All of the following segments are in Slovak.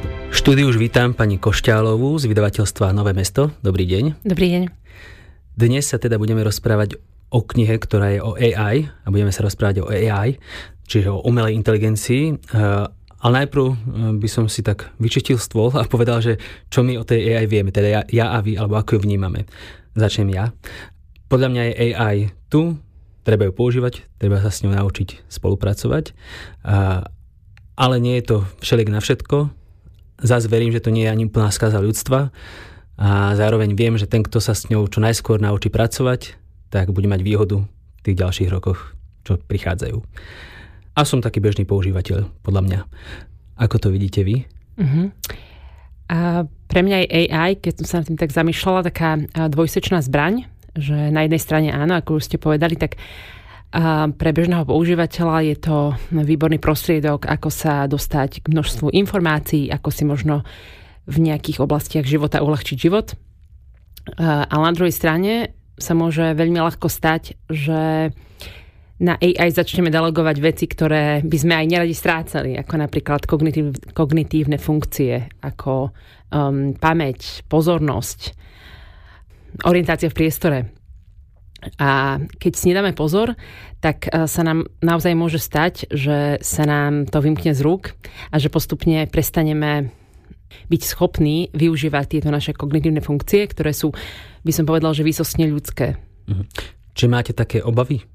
V štúdiu už vítam pani Košťálovú z vydavateľstva Nové mesto. Dobrý deň. Dobrý deň. Dnes sa teda budeme rozprávať o knihe, ktorá je o AI a budeme sa rozprávať o AI, čiže o umelej inteligencii. Ale najprv by som si tak vyčistil stôl a povedal, že čo my o tej AI vieme, teda ja a vy, alebo ako ju vnímame. Začnem ja. Podľa mňa je AI tu, treba ju používať, treba sa s ňou naučiť spolupracovať, ale nie je to všeliek na všetko. Zas verím, že to nie je ani úplná skaza ľudstva a zároveň viem, že ten, kto sa s ňou čo najskôr naučí pracovať, tak bude mať výhodu v tých ďalších rokoch, čo prichádzajú. A som taký bežný používateľ, podľa mňa. Ako to vidíte vy? Uh-huh. A pre mňa je AI, keď som sa nad tým tak zamýšľala, taká dvojsečná zbraň, že na jednej strane áno, ako už ste povedali, tak pre bežného používateľa je to výborný prostriedok, ako sa dostať k množstvu informácií, ako si možno v nejakých oblastiach života uľahčiť život. Ale na druhej strane sa môže veľmi ľahko stať, že na AI začneme delegovať veci, ktoré by sme aj neradi strácali, ako napríklad kognitívne funkcie, ako pamäť, pozornosť, orientácia v priestore. A keď si nedáme pozor, tak sa nám naozaj môže stať, že sa nám to vymkne z rúk a že postupne prestaneme byť schopní využívať tieto naše kognitívne funkcie, ktoré sú, by som povedal, že výsostne ľudské. Či máte také obavy?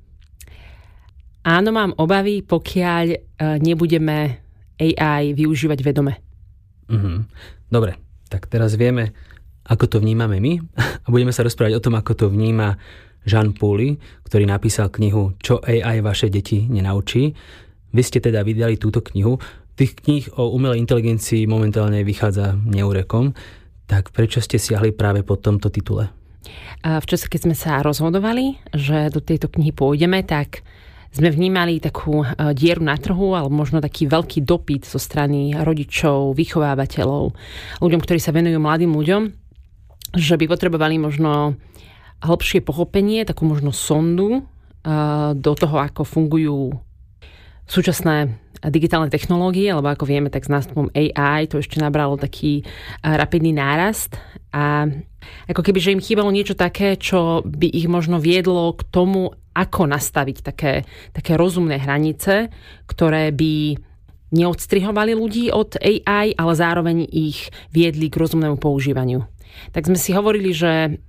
Áno, mám obavy, pokiaľ nebudeme AI využívať vedome. Dobre, tak teraz vieme, ako to vnímame my a budeme sa rozprávať o tom, ako to vníma Jean Pauli, ktorý napísal knihu Čo AI vaše deti nenaučí. Vy ste teda vydali túto knihu. Tých kníh o umelej inteligencii momentálne vychádza neúrekom. Tak prečo ste siahli práve po tomto titule? V čase, keď sme sa rozhodovali, že do tejto knihy pôjdeme, tak sme vnímali takú dieru na trhu, alebo možno taký veľký dopyt zo strany rodičov, vychovávateľov, ľuďom, ktorí sa venujú mladým ľuďom, že by potrebovali možno hĺbšie pochopenie, takú možno sondu do toho, ako fungujú súčasné digitálne technológie, lebo ako vieme, tak s nástupom AI to ešte nabralo taký rapidný nárast a ako keby, že im chýbalo niečo také, čo by ich možno viedlo k tomu, ako nastaviť také rozumné hranice, ktoré by neodstrihovali ľudí od AI, ale zároveň ich viedli k rozumnému používaniu. Tak sme si hovorili, že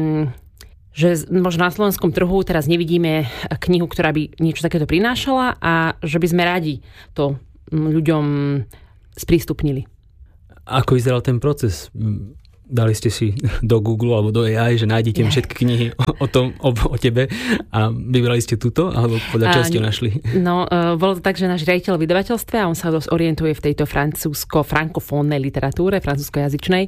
možno na slovenskom trhu teraz nevidíme knihu, ktorá by niečo takéto prinášala a že by sme radi to ľuďom sprístupnili. Ako vyzeral ten proces? Dali ste si do Google alebo do AI, že nájdete všetky knihy o tebe a vybrali ste túto? Alebo podľa čoho ste našli? No, bolo to tak, že náš riaditeľ v vydavateľstve a on sa dosť orientuje v tejto frankofónnej literatúre, francúzskojazyčnej.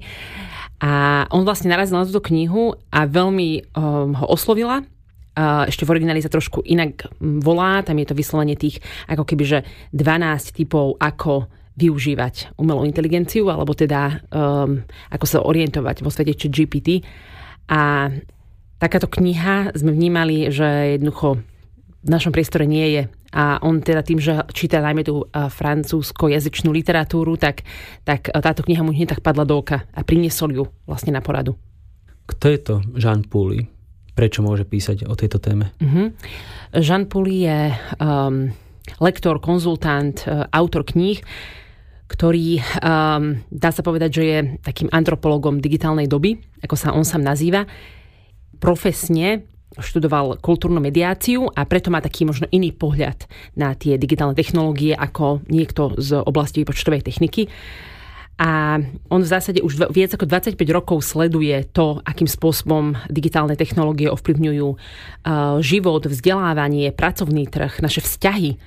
A on vlastne narazil na túto knihu a veľmi ho oslovila. Ešte v origináli sa trošku inak volá, tam je to vyslovene tých ako keby, že 12 typov, ako využívať umelú inteligenciu, alebo teda ako sa orientovať vo svete ChatGPT. A takáto kniha sme vnímali, že jednoducho v našom priestore nie je. A on teda tým, že číta najmä tú francúzsko-jazyčnú literatúru, tak táto kniha mu hneď tak padla do oka a priniesol ju vlastne na poradu. Kto je to Jean Pauli? Prečo môže písať o tejto téme? Jean Pauli je lektor, konzultant, autor kníh, ktorý dá sa povedať, že je takým antropologom digitálnej doby, ako sa on sám nazýva. Profesne študoval kultúrnu mediáciu a preto má taký možno iný pohľad na tie digitálne technológie ako niekto z oblasti výpočtovej techniky. A on v zásade už viac ako 25 rokov sleduje to, akým spôsobom digitálne technológie ovplyvňujú život, vzdelávanie, pracovný trh, naše vzťahy.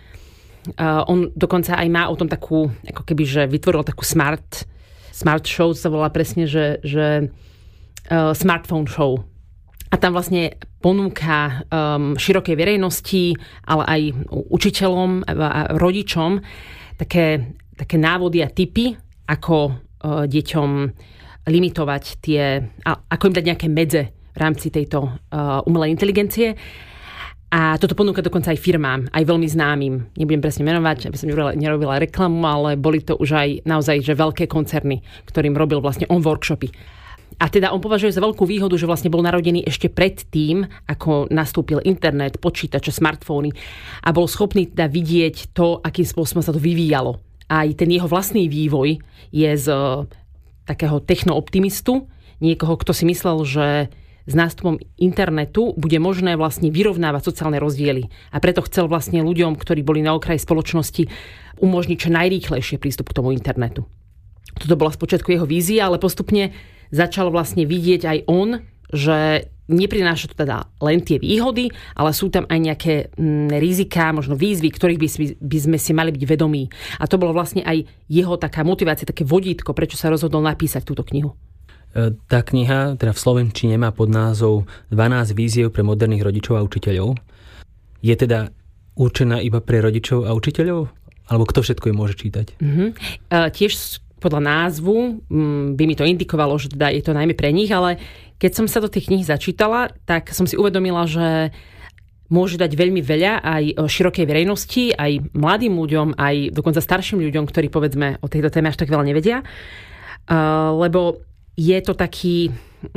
On dokonca aj má o tom takú, ako keby, že vytvoril takú smart show, sa volá presne, že smartphone show. A tam vlastne ponúka širokej verejnosti, ale aj učiteľom a rodičom také návody a tipy, ako deťom limitovať ako im dať nejaké medze v rámci tejto umelej inteligencie. A toto ponúka dokonca aj firmám, aj veľmi známym. Nebudem presne menovať, aby som nerobila reklamu, ale boli to už aj naozaj že veľké koncerny, ktorým robil vlastne on workshopy. A teda on považuje za veľkú výhodu, že vlastne bol narodený ešte pred tým, ako nastúpil internet, počítače, smartfóny a bol schopný teda vidieť to, akým spôsobom sa to vyvíjalo. Aj ten jeho vlastný vývoj je z takého technooptimistu, niekoho, kto si myslel, že s nástupom internetu bude možné vlastne vyrovnávať sociálne rozdiely. A preto chcel vlastne ľuďom, ktorí boli na okraji spoločnosti, umožniť čo najrýchlejšie prístup k tomu internetu. Toto bola spočiatku jeho vízia, ale postupne začal vlastne vidieť aj on, že neprináša to teda len tie výhody, ale sú tam aj nejaké riziká, možno výzvy, ktorých by sme si mali byť vedomí. A to bolo vlastne aj jeho taká motivácia, také vodítko, prečo sa rozhodol napísať túto knihu. Tá kniha teda v slovenčine má pod názov 12 víziev pre moderných rodičov a učiteľov. Je teda určená iba pre rodičov a učiteľov? Alebo kto všetko ju môže čítať? Tiež podľa názvu by mi to indikovalo, že teda je to najmä pre nich, ale keď som sa do tej knihy začítala, tak som si uvedomila, že môže dať veľmi veľa aj širokej verejnosti, aj mladým ľuďom, aj dokonca starším ľuďom, ktorí povedzme o tejto téme až tak veľa nevedia. Lebo je to taký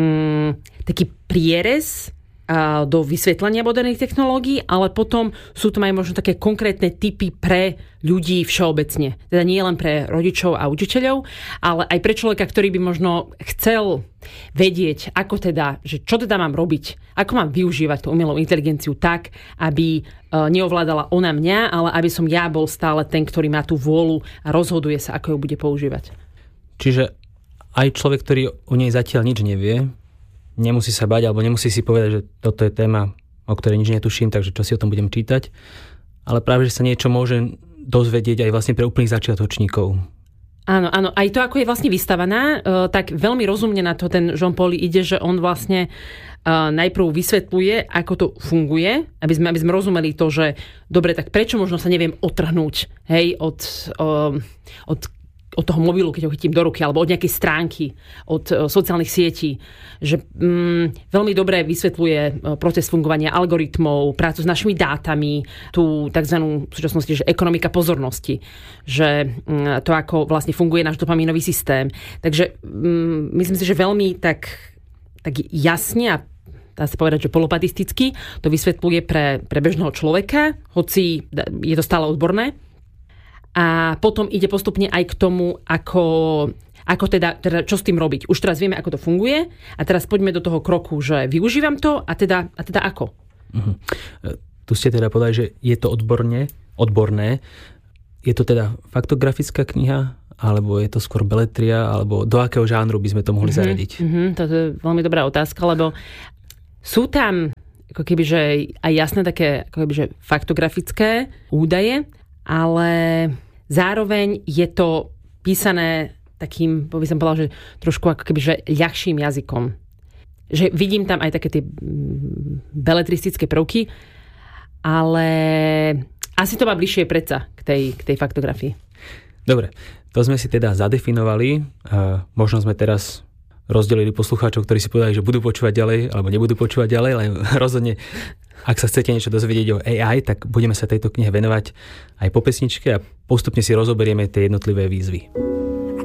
prierez do vysvetlenia moderných technológií, ale potom sú tam aj možno také konkrétne tipy pre ľudí všeobecne. Teda nie len pre rodičov a učiteľov, ale aj pre človeka, ktorý by možno chcel vedieť, ako teda, že čo teda mám robiť, ako mám využívať tú umelú inteligenciu tak, aby neovládala ona mňa, ale aby som ja bol stále ten, ktorý má tú vôľu a rozhoduje sa, ako ju bude používať. Čiže aj človek, ktorý o nej zatiaľ nič nevie, nemusí sa bať, alebo nemusí si povedať, že toto je téma, o ktorej nič netuším, takže čo si o tom budem čítať. Ale práve, že sa niečo môže dozvedieť aj vlastne pre úplných začiatočníkov. Áno, aj to, ako je vlastne vystavaná, tak veľmi rozumne na to ten Jean-Paul ide, že on vlastne najprv vysvetľuje, ako to funguje, aby sme rozumeli to, že dobre, tak prečo možno sa neviem otrhnúť, hej, od toho mobilu, keď ho chytím do ruky, alebo od nejakej stránky, od sociálnych sietí. Že veľmi dobre vysvetľuje proces fungovania algoritmov, prácu s našimi dátami, tú takzvanú v súčasnosti, že ekonomika pozornosti. Že to, ako vlastne funguje náš dopamínový systém. Takže myslím si, že veľmi tak jasne a dá sa povedať, že polopatisticky to vysvetľuje pre bežného človeka, hoci je to stále odborné. A potom ide postupne aj k tomu, ako teda čo s tým robiť. Už teraz vieme, ako to funguje a teraz poďme do toho kroku, že využívam to a teda ako. Tu ste teda povedali, že je to odborné. Je to teda faktografická kniha, alebo je to skôr beletria, alebo do akého žánru by sme to mohli zaradiť? To je veľmi dobrá otázka, lebo sú tam ako kebyže aj jasné také ako kebyže faktografické údaje, ale zároveň je to písané takým, by som povedala, že trošku ako keby, že ľahším jazykom. Že vidím tam aj také tie beletristické prvky, ale asi to má bližšie predsa k tej faktografii. Dobre, to sme si teda zadefinovali. Možno sme teraz rozdelili poslucháčov, ktorí si povedali, že budú počúvať ďalej, alebo nebudú počúvať ďalej, ale rozhodne ak sa chcete niečo dozvedieť o AI, tak budeme sa tejto knihe venovať aj po pesničke a postupne si rozoberieme tie jednotlivé výzvy.